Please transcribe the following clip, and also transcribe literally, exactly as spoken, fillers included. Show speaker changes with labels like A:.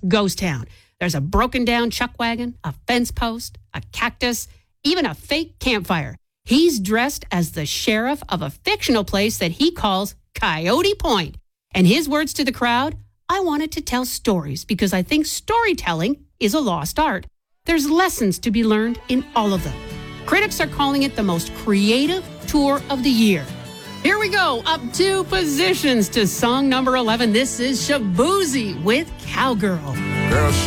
A: ghost town. There's a broken down chuck wagon, a fence post, a cactus, even a fake campfire. He's dressed as the sheriff of a fictional place that he calls Coyote Point. And his words to the crowd, I wanted to tell stories because I think storytelling is a lost art. There's lessons to be learned in all of them. Critics are calling it the most creative tour of the year. Here we go, up two positions to song number eleven. This is Shaboozey with Cowgirl.
B: Girl,